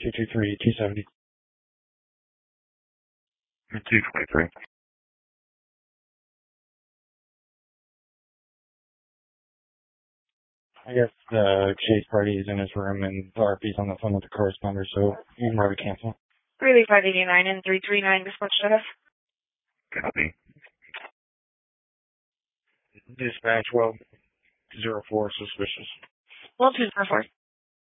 223-270. 223. I guess the chase party is in his room and the RP's on the phone with the corresponder, so you can probably cancel. Greeley 589 and 339, dispatch status. Copy. Dispatch, well, 04, suspicious. Well, 204.